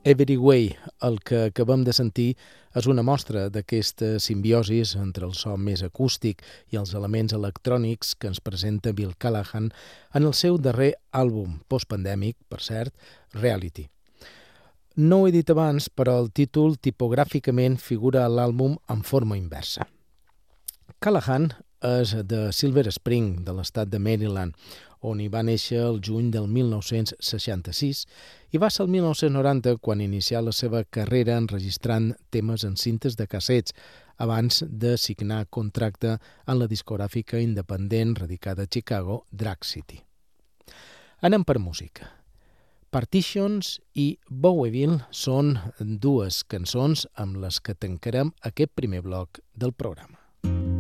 Every Way, el que acabem de sentir, és una mostra d'aquesta simbiosis entre el so més acústic i els elements electrònics que ens presenta Bill Callahan en el seu darrer àlbum postpandèmic, per cert, Reality. No ho he dit abans, però el títol tipogràficament figura a l'àlbum en forma inversa. Callahan és de Silver Spring, de l'estat de Maryland, on hi va néixer el juny del 1966 i va ser el 1990 quan inicià la seva carrera enregistrant temes en cintes de cassets abans de signar contracte en la discogràfica independent radicada a Chicago, Drag City. Anem per música. Partitions i Boweville són dues cançons amb les que tancarem aquest primer bloc del programa.